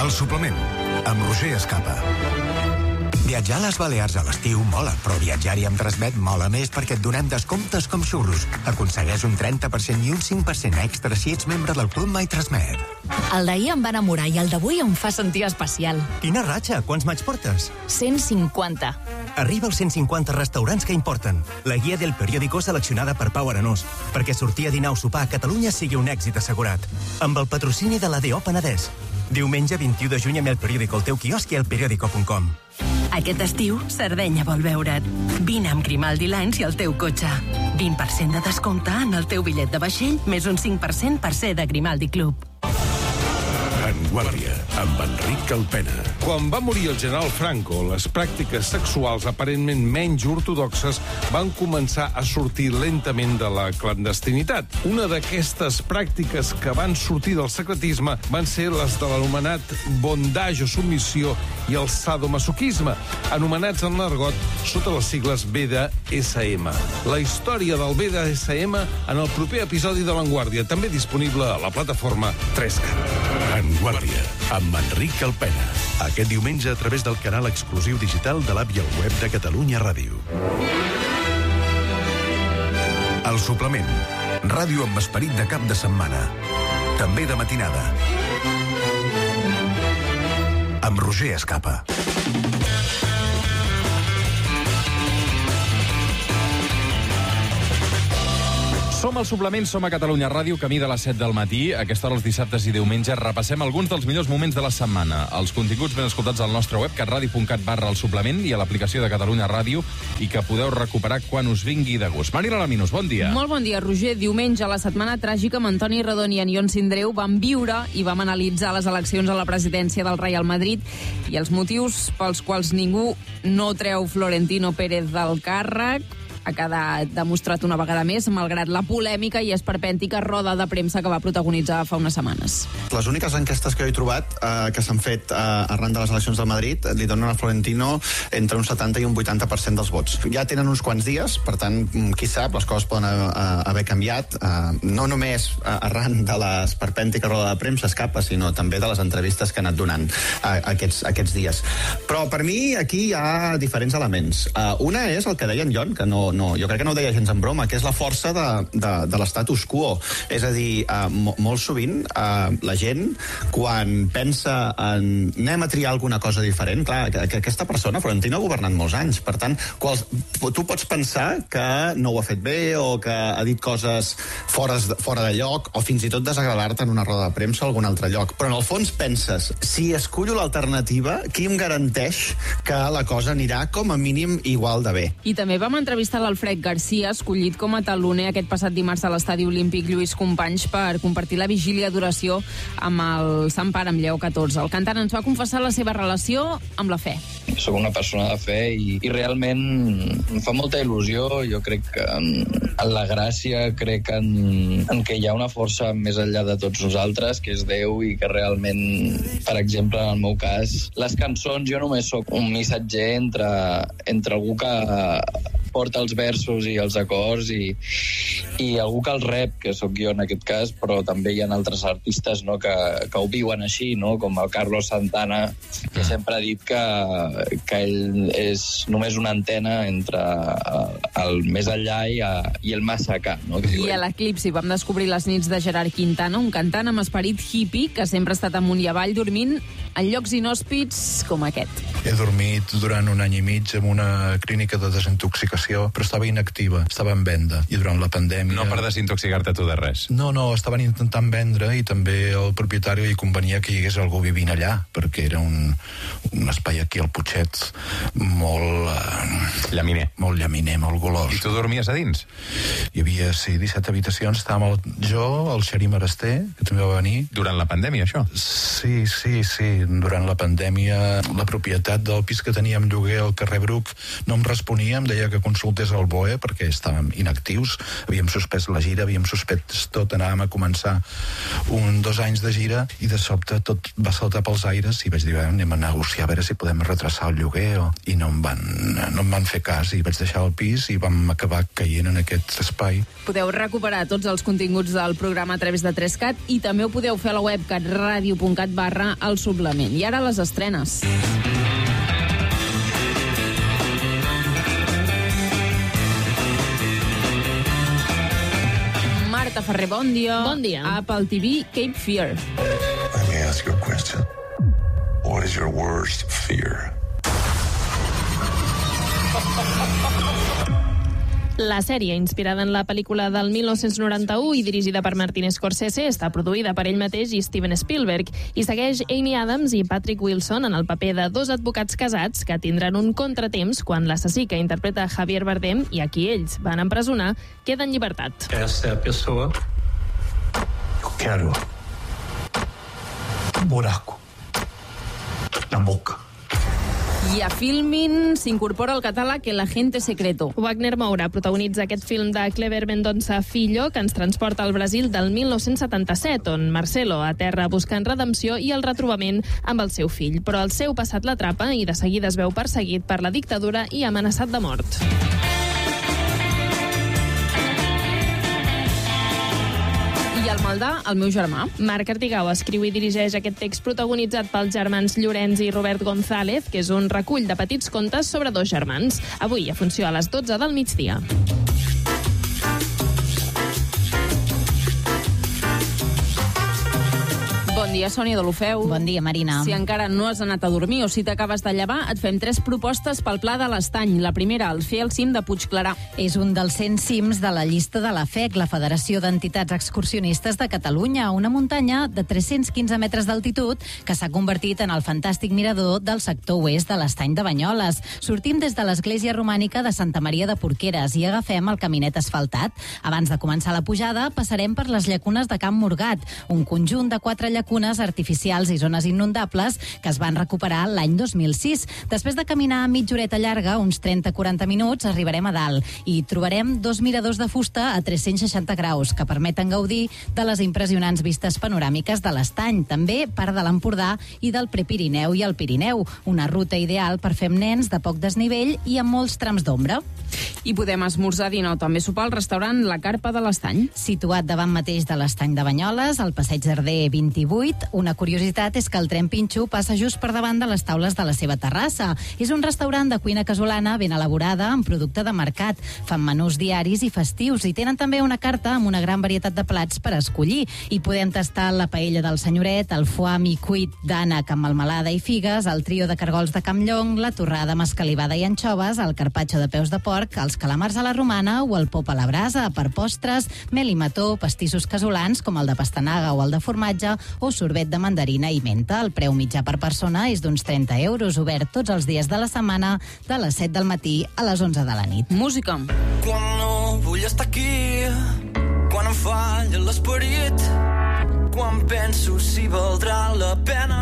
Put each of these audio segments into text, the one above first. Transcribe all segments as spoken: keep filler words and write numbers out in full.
El suplement, amb Roger Escapa. Viatjar a les Balears a l'estiu mola, però viatjar-hi amb Transmet mola més perquè et donem descomptes com xurros. Aconsegueix un trenta per cent i un cinc per cent extra si ets membre del Club My Transmet. El d'ahir em va enamorar i el d'avui em fa sentir especial. Quina ratxa? Quants maig portes? cent cinquanta. Arriba als cent cinquanta restaurants que importen. La guia del periòdico seleccionada per Pau Arenós, perquè sortir a dinar o sopar a Catalunya sigui un èxit assegurat. Amb el patrocini de l'A D O Penedès. Diumenge vint-i-u de juny amb el periòdico al teu quiosc i al periòdico punt com. Aquest estiu, Sardenya vol veure't. Vine amb Grimaldi Lines i el teu cotxe. vint per cent de descompte en el teu bitllet de vaixell, més un cinc per cent per ser de Grimaldi Club. En Guàrdia, amb Enric Calpena. Quan va morir el general Franco, les pràctiques sexuals aparentment menys ortodoxes van començar a sortir lentament de la clandestinitat. Una d'aquestes pràctiques que van sortir del secretisme van ser les de l'anomenat bondage o submissió i el sadomasoquisme, anomenats en l'argot sota les sigles B D S M. La història del B D S M en el proper episodi de Vanguardia, també disponible a la plataforma tres cat. En Guàrdia, amb Enric Calpena. Aquest diumenge a través del canal exclusiu digital de l'app i el web de Catalunya Ràdio. El suplement, ràdio amb esperit de cap de setmana. També de matinada. Amb Roger Escapa. Som al suplement, som a Catalunya Ràdio, camí de les set del matí. A aquesta hora, els dissabtes i diumenges, repassem alguns dels millors moments de la setmana. Els continguts ben escoltats al nostre web, catradio punt cat barra el suplement, i a l'aplicació de Catalunya Ràdio, i que podeu recuperar quan us vingui de gust. Marina Laminos, bon dia. Molt bon dia, Roger. Diumenge, la setmana tràgica amb Antoni Redon i Anion Sindreu vam viure i vam analitzar les eleccions a la presidència del Real Madrid i els motius pels quals ningú no treu Florentino Pérez del càrrec. Ha quedat demostrat una vegada més, malgrat la polèmica i esperpèntica roda de premsa que va protagonitzar fa unes setmanes. Les úniques enquestes que he trobat eh, que s'han fet eh, arran de les eleccions del Madrid li donen a Florentino entre un setanta i un vuitanta per cent dels vots. Ja tenen uns quants dies, per tant, qui sap, les coses poden haver canviat, eh, no només arran de l'esperpèntica roda de premsa escapa, sinó també de les entrevistes que ha anat donant eh, aquests, aquests dies. Però per mi aquí hi ha diferents elements. Eh, una és el que deia en Jon, que no No, jo crec que no ho deia gens en broma, que és la força de, de, de l'estatus quo. És a dir, eh, mo, molt sovint eh, la gent, quan pensa en anem a triar alguna cosa diferent, clar, que, que aquesta persona, Florentino, ha governat molts anys, per tant, quals, tu pots pensar que no ho ha fet bé o que ha dit coses fora, fora de lloc o fins i tot desagradar-te en una roda de premsa o algun altre lloc. Però en el fons penses, si escullo l'alternativa, qui em garanteix que la cosa anirà com a mínim igual de bé? I també vam entrevistar l'Alfred Garcia, escollit com a taloner aquest passat dimarts a l'estadi olímpic Lluís Companys per compartir la vigília d'oració amb el Sant Pare, amb Lleó catorze. El cantant ens va confessar la seva relació amb la fe. Soc una persona de fe i, i realment em fa molta il·lusió. Jo crec que en, en la gràcia, crec en, en que hi ha una força més enllà de tots nosaltres, que és Déu, i que realment, per exemple, en el meu cas, les cançons, jo només sóc un missatger entre, entre algú que porta els versos i els acords i, i algú que el rep, que sóc jo en aquest cas, però també hi ha altres artistes, no, que, que ho viuen així, no, com el Carlos Santana, que sempre ha dit que, que ell és només una antena entre el més enllà i, a, i el massa acá. No, I a l'Eclipsi vam descobrir les nits de Gerard Quintana, un cantant amb esperit hippie que sempre ha estat amunt i avall dormint en llocs inhòspits com aquest. He dormit durant un any i mig en una clínica de desintoxicació, però estava inactiva, estava en venda. I durant la pandèmia... No per desintoxicar-te tu de res. No, no, estaven intentant vendre i també el propietari hi convenia que hi hagués algú vivint allà, perquè era un, un espai aquí al Putxet molt... Eh, llaminer. Molt llaminer, molt golós. I tu dormies a dins? Hi havia, sí, disset habitacions. Estàvem el, jo, el Xeri Marester, que també va venir. Durant la pandèmia, això? Sí, sí, sí. Durant la pandèmia, la propietat del pis que teníem lloguer al carrer Bruc no em responia, em deia que consultés al B O E perquè estàvem inactius, havíem suspès la gira, havíem suspès tot, anàvem a començar un dos anys de gira i de sobte tot va saltar pels aires i vaig dir, anem a negociar a veure si podem retrasar el lloguer o... i no em, van, no em van fer cas i vaig deixar el pis i vam acabar caient en aquest espai. Podeu recuperar tots els continguts del programa a través de Trescat i també ho podeu fer a la web catradio punt cat barra el suplement. I ara les estrenes. Marta Ferrer, bon dia. Bon dia. Apple T V, Cape Fear. Let me ask you a question. What is your worst fear? La sèrie, inspirada en la pel·lícula del mil nou-cents noranta-u i dirigida per Martin Scorsese, està produïda per ell mateix i Steven Spielberg i segueix Amy Adams i Patrick Wilson en el paper de dos advocats casats que tindran un contratemps quan l'assassí que interpreta Javier Bardem i a qui ells van empresonar queda en llibertat. Essa é a pessoa que eu quero. Um buraco na boca. I a Filmin s'incorpora al catàleg El agente secreto. Wagner Moura protagonitza aquest film de Clever Mendonça Filho que ens transporta al Brasil del mil nou-cents setanta-set, on Marcelo aterra buscant redempció i el retrobament amb el seu fill. Però el seu passat l'atrapa i de seguida es veu perseguit per la dictadura i amenaçat de mort. I el Maldà, el meu germà. Marc Artigau escriu i dirigeix aquest text protagonitzat pels germans Llorenç i Robert González, que és un recull de petits contes sobre dos germans. Avui, a funció a les dotze del migdia. Bon dia, Sònia Deulofeu. Bon dia, Marina. Si encara no has anat a dormir o si t'acabes de llevar, et fem tres propostes pel Pla de l'Estany. La primera, el fer el cim de Puigclarà. És un dels cent cims de la llista de la F E C, la Federació d'Entitats Excursionistes de Catalunya, una muntanya de tres-cents quinze metres d'altitud que s'ha convertit en el fantàstic mirador del sector oest de l'Estany de Banyoles. Sortim des de l'església romànica de Santa Maria de Porqueres i agafem el caminet asfaltat. Abans de començar la pujada, passarem per les llacunes de Camp Morgat, un conjunt de quatre llacunes artificials i zones inundables que es van recuperar l'any dos mil sis. Després de caminar mitja horeta llarga, uns trenta a quaranta minuts, arribarem a dalt i trobarem dos miradors de fusta a tres-cents seixanta graus que permeten gaudir de les impressionants vistes panoràmiques de l'Estany, també part de l'Empordà i del Prepirineu i el Pirineu, una ruta ideal per fer amb nens de poc desnivell i amb molts trams d'ombra. I podem esmorzar, dinar o també sopar al restaurant La Carpa de l'Estany. Situat davant mateix de l'Estany de Banyoles, al passeig Darder vint-i-vuit, una curiositat és que el tren Pinxo passa just per davant de les taules de la seva terrassa. És un restaurant de cuina casolana ben elaborada amb producte de mercat. Fan menús diaris i festius i tenen també una carta amb una gran varietat de plats per escollir. I podem tastar la paella del senyoret, el foie mi cuit d'ànec amb melmelada i figues, el trio de cargols de Campllong, la torrada amb escalivada i anxoves, el carpaccio de peus de porc, els calamars a la romana o el pop a la brasa. Per postres, mel i mató, pastissos casolans com el de pastanaga o el de formatge o sorbet de mandarina i menta. El preu mitjà per persona és d'uns trenta euros, obert tots els dies de la setmana de les set del matí a les onze de la nit. Música. Quan no vull estar aquí, quan em falla l'esperit, quan penso si valdrà la pena.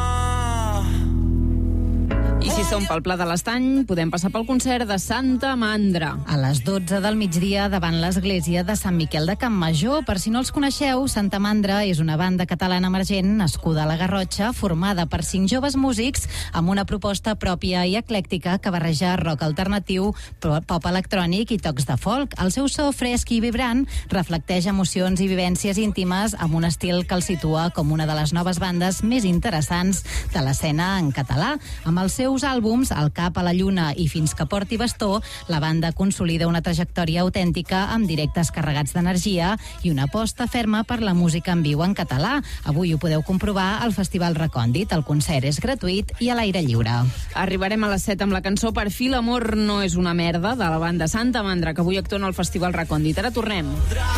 I si som pel Pla de l'Estany, podem passar pel concert de Santa Mandra. A les dotze del migdia, davant l'església de Sant Miquel de Campmajor. Per si no els coneixeu, Santa Mandra és una banda catalana emergent nascuda a la Garrotxa, formada per cinc joves músics amb una proposta pròpia i eclèctica que barreja rock alternatiu, pop electrònic i tocs de folk. El seu so fresc i vibrant reflecteix emocions i vivències íntimes amb un estil que el situa com una de les noves bandes més interessants de l'escena en català. Amb el seu seus àlbums, El cap a la lluna i Fins que porti bastó, la banda consolida una trajectòria autèntica amb directes carregats d'energia i una aposta ferma per la música en viu en català. Avui ho podeu comprovar al Festival Recòndit. El concert és gratuït i a l'aire lliure. Arribarem a les set amb la cançó Per fi l'amor no és una merda, de la banda Santa Mandra, que avui actuen al Festival Recòndit. Ara tornem.